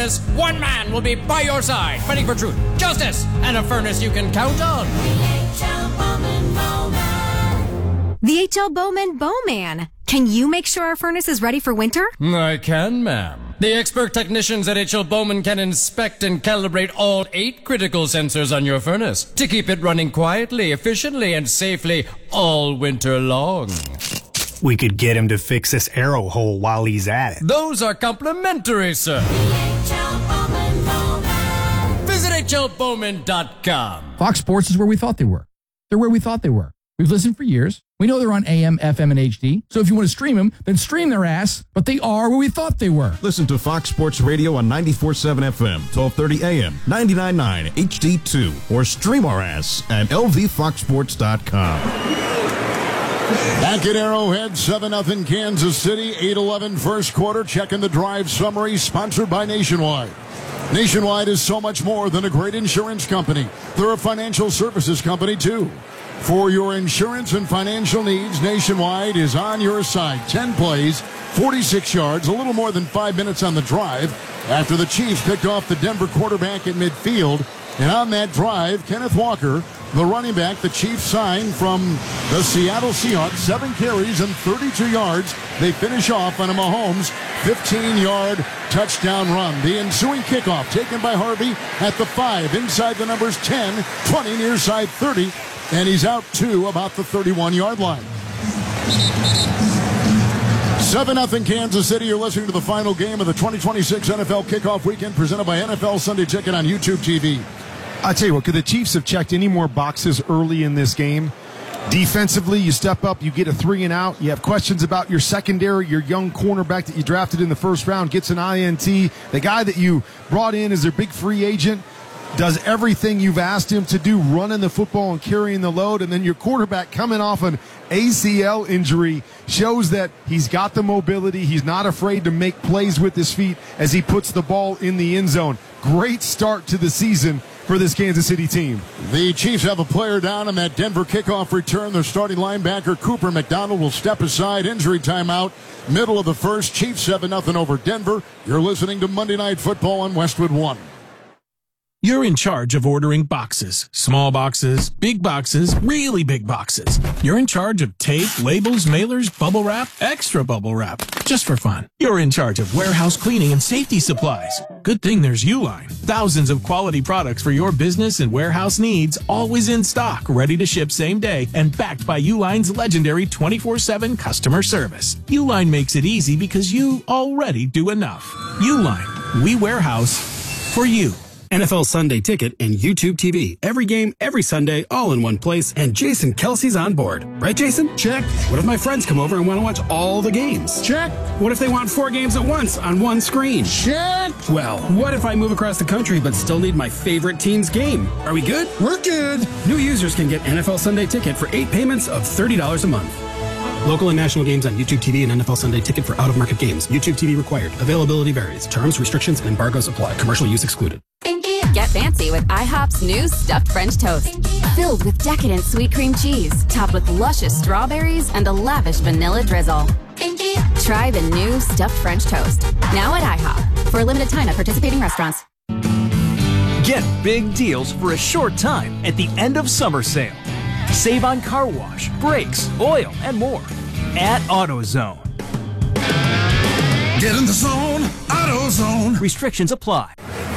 furnace, one man will be by your side, fighting for truth, justice, and a furnace you can count on. The H.L. Bowman Bowman. Can you make sure our furnace is ready for winter? I can, ma'am. The expert technicians at H.L. Bowman can inspect and calibrate all 8 critical sensors on your furnace to keep it running quietly, efficiently, and safely all winter long. We could get him to fix this arrow hole while he's at it. Those are complimentary, sir. Visit hlbowman.com. Fox Sports is where we thought they were. They're where we thought they were. We've listened for years. We know they're on AM, FM, and HD. So if you want to stream them, then stream their ass. But they are where we thought they were. Listen to Fox Sports Radio on 94.7 FM, 1230 AM, 99.9 HD2, or stream our ass at lvfoxsports.com. Back at Arrowhead, 7-0 Kansas City, 8-11 first quarter. Checking the drive summary, sponsored by Nationwide. Nationwide is so much more than a great insurance company. They're a financial services company, too. For your insurance and financial needs, Nationwide is on your side. 10 plays, 46 yards, a little more than 5 minutes on the drive after the Chiefs picked off the Denver quarterback at midfield. And on that drive, Kenneth Walker, the running back the Chiefs signed from the Seattle Seahawks, 7 carries and 32 yards. They finish off on a Mahomes 15-yard touchdown run. The ensuing kickoff taken by Harvey at the 5, inside the numbers 10, 20, near side 30. And he's out to about the 31-yard line. 7-0 Kansas City. You're listening to the final game of the 2026 NFL Kickoff Weekend presented by NFL Sunday Ticket on YouTube TV. I tell you what, could the Chiefs have checked any more boxes early in this game? Defensively, you step up, you get a 3 and out. You have questions about your secondary, your young cornerback that you drafted in the first round gets an INT. The guy that you brought in as their big free agent does everything you've asked him to do, running the football and carrying the load. And then your quarterback coming off an ACL injury shows that he's got the mobility. He's not afraid to make plays with his feet as he puts the ball in the end zone. Great start to the season for this Kansas City team. The Chiefs have a player down on that Denver kickoff return. Their starting linebacker, Cooper McDonald, will step aside. Injury timeout, middle of the first. Chiefs 7-0 over Denver. You're listening to Monday Night Football on Westwood One. You're in charge of ordering boxes. Small boxes, big boxes, really big boxes. You're in charge of tape, labels, mailers, bubble wrap, extra bubble wrap. Just for fun. You're in charge of warehouse cleaning and safety supplies. Good thing there's Uline. Thousands of quality products for your business and warehouse needs, always in stock, ready to ship same day, and backed by Uline's legendary 24/7 customer service. Uline makes it easy because you already do enough. Uline. We warehouse for you. NFL Sunday Ticket and YouTube TV. Every game, every Sunday, all in one place. And Jason Kelsey's on board. Right, Jason? Check. What if my friends come over and want to watch all the games? Check. What if they want 4 games at once on one screen? Check. Well, what if I move across the country but still need my favorite team's game? Are we good? We're good. New users can get NFL Sunday Ticket for 8 payments of $30 a month. Local and national games on YouTube TV and NFL Sunday Ticket for out-of-market games. YouTube TV required. Availability varies. Terms, restrictions, and embargoes apply. Commercial use excluded. Get fancy with IHOP's new stuffed French toast. Filled with decadent sweet cream cheese, topped with luscious strawberries and a lavish vanilla drizzle. Try the new stuffed French toast. Now at IHOP. For a limited time at participating restaurants. Get big deals for a short time at the end of summer sale. Save on car wash, brakes, oil, and more at AutoZone. Get in the zone, AutoZone. Restrictions apply.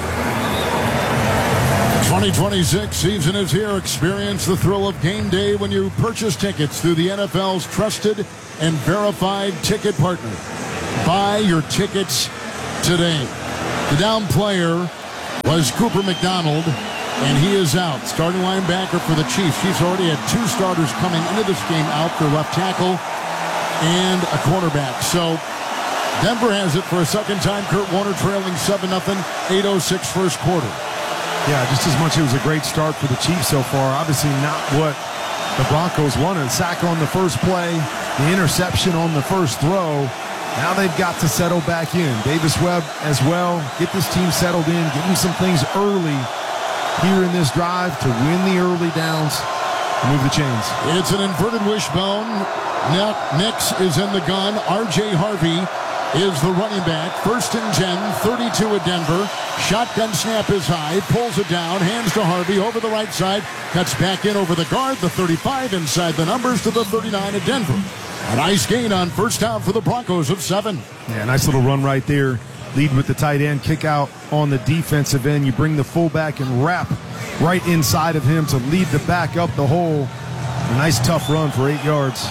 2026 season is here. Experience the thrill of game day when you purchase tickets through the NFL's trusted and verified ticket partner. Buy your tickets today. The down player was Cooper McDonald, and he is out. Starting linebacker for the Chiefs. Chiefs already had 2 starters coming into this game out, their left tackle and a cornerback. So Denver has it for a second time. Kurt Warner trailing 7-0, 8:06 first quarter. Yeah, just as much it was a great start for the Chiefs so far. Obviously not what the Broncos wanted. Sack on the first play, the interception on the first throw. Now they've got to settle back in. Davis Webb as well. Get this team settled in. Give them some things early here in this drive to win the early downs and move the chains. It's an inverted wishbone. Nix is in the gun. R.J. Harvey is the running back. 1st and 10, 32 at Denver. Shotgun snap is high, pulls it down, hands to Harvey over the right side, cuts back in over the guard, the 35 inside the numbers to the 39 at Denver. A nice gain on first down for the Broncos of 7. Yeah, nice little run right there. Lead with the tight end, kick out on the defensive end. You bring the fullback and wrap right inside of him to lead the back up the hole. A nice tough run for 8 yards.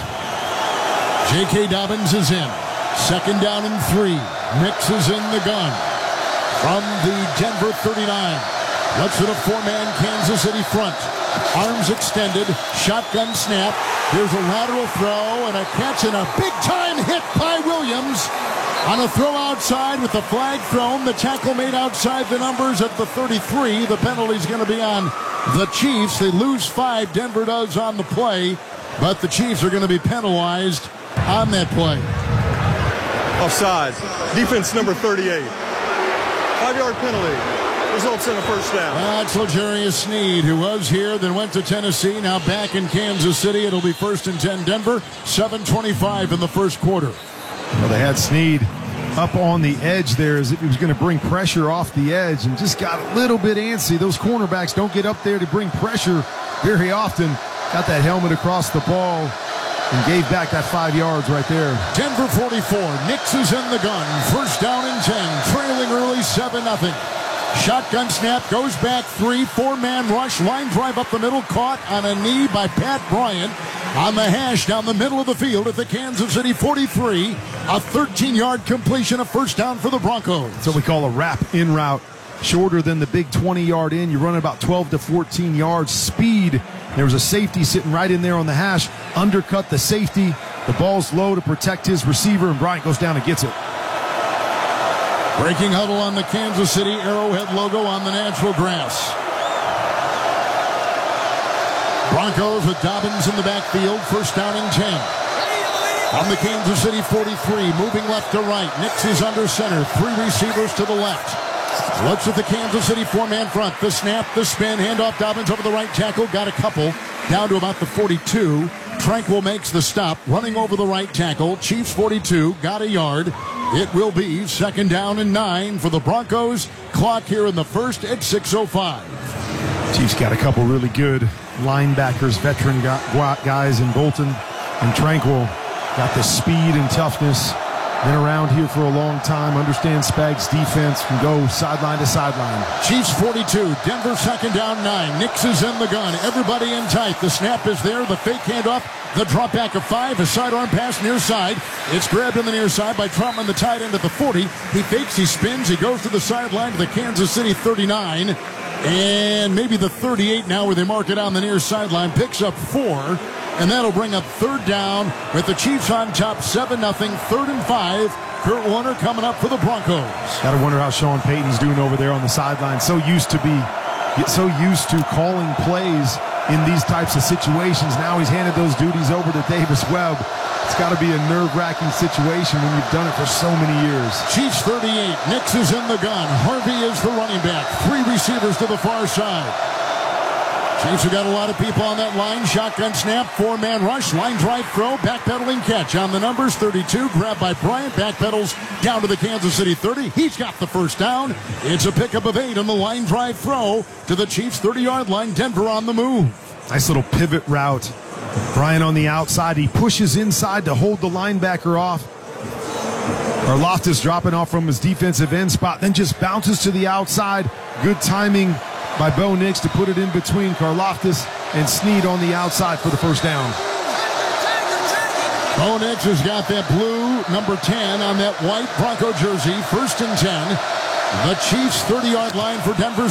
J.K. Dobbins is in. 2nd down and 3. Nix is in the gun. From the Denver 39. Lets it a 4-man Kansas City front. Arms extended. Shotgun snap. Here's a lateral throw and a catch and a big-time hit by Williams. On a throw outside with the flag thrown. The tackle made outside the numbers at the 33. The penalty's going to be on the Chiefs. They lose 5. Denver does on the play. But the Chiefs are going to be penalized on that play. Offside. Defense number 38. 5-yard penalty. Results in a first down. That's L'Jarius Sneed, who was here, then went to Tennessee, now back in Kansas City. It'll be 1st and 10 Denver. 7:25 in the first quarter. Well, they had Sneed up on the edge there as if he was going to bring pressure off the edge and just got a little bit antsy. Those cornerbacks don't get up there to bring pressure very often. Got that helmet across the ball and gave back that 5 yards right there. Denver 44. Nix is in the gun. 1st down and 10. Trailing early 7-0. Shotgun snap, goes back 3, 4-man rush, line drive up the middle, caught on a knee by Pat Bryant on the hash down the middle of the field at the Kansas City 43. A 13-yard completion, a first down for the Broncos. That's what we call a wrap in route. Shorter than the big 20-yard in. You're running about 12 to 14 yards. Speed. There was a safety sitting right in there on the hash. Undercut the safety. The ball's low to protect his receiver, and Bryant goes down and gets it. Breaking huddle on the Kansas City Arrowhead logo on the natural grass. Broncos with Dobbins in the backfield. 1st down and 10. On the Kansas City 43, moving left to right. Nix is under center. 3 receivers to the left. Looks at the Kansas City 4-man front. The snap, the spin, handoff Dobbins over the right tackle. Got a couple. Down to about the 42. Tranquil makes the stop, running over the right tackle. Chiefs 42, got a yard. It will be 2nd down and 9 for the Broncos. Clock here in the first at 6:05. Chiefs got a couple really good linebackers, veteran guys in Bolton and Tranquil. Got the speed and toughness. Been around here for a long time. Understands Spags' defense. Can go sideline to sideline. Chiefs 42. Denver 2nd down 9. Nix is in the gun. Everybody in tight. The snap is there. The fake handoff. The drop back of 5. A sidearm pass near side. It's grabbed in the near side by Troutman, the tight end at the 40. He fakes. He spins. He goes to the sideline to the Kansas City 39. And maybe the 38 now where they mark it on the near sideline. Picks up 4. And that'll bring up 3rd down with the Chiefs on top, 7-0, 3rd and 5. Kurt Warner coming up for the Broncos. Got to wonder how Sean Payton's doing over there on the sideline. So used to calling plays in these types of situations. Now he's handed those duties over to Davis Webb. It's got to be a nerve-wracking situation when you've done it for so many years. Chiefs 38. Nix is in the gun. Harvey is the running back. 3 receivers to the far side. Chiefs have got a lot of people on that line. Shotgun snap, 4-man rush, line drive throw, backpedaling catch on the numbers. 32, grabbed by Bryant, backpedals down to the Kansas City 30. He's got the first down. It's a pickup of 8 on the line drive throw to the Chiefs 30-yard line. Denver on the move. Nice little pivot route. Bryant on the outside. He pushes inside to hold the linebacker off. Karlaftis dropping off from his defensive end spot, then just bounces to the outside. Good timing by Bo Nix to put it in between Karlaftis and Sneed on the outside for the first down. Bo Nix has got that blue number 10 on that white Bronco jersey. 1st and 10. The Chiefs 30-yard line for Denver.